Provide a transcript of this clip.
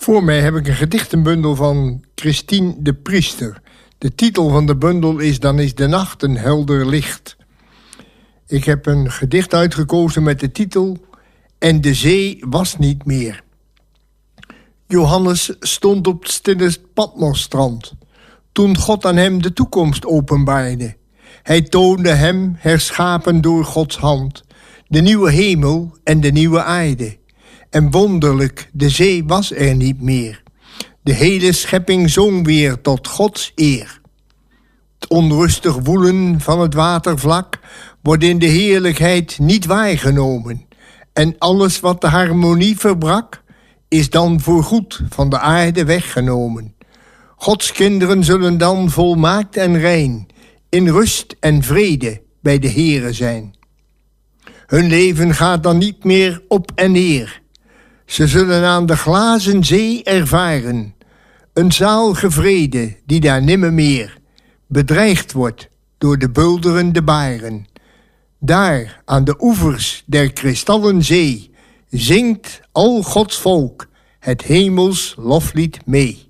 Voor mij heb ik een gedichtenbundel van Christine de Priester. De titel van de bundel is Dan is de nacht een helder licht. Ik heb een gedicht uitgekozen met de titel En de zee was niet meer. Johannes stond op het stille Patmosstrand, toen God aan hem de toekomst openbaarde. Hij toonde hem, herschapen door Gods hand, de nieuwe hemel en de nieuwe aarde. En wonderlijk, de zee was er niet meer. De hele schepping zong weer tot Gods eer. Het onrustig woelen van het watervlak wordt in de heerlijkheid niet waargenomen. En alles wat de harmonie verbrak, is dan voorgoed van de aarde weggenomen. Gods kinderen zullen dan volmaakt en rein, in rust en vrede bij de Heere zijn. Hun leven gaat dan niet meer op en neer. Ze zullen aan de glazen zee ervaren een zalige vrede die daar nimmermeer bedreigd wordt door de bulderende baren. Daar aan de oevers der kristallen zee zingt al Gods volk het hemels loflied mee.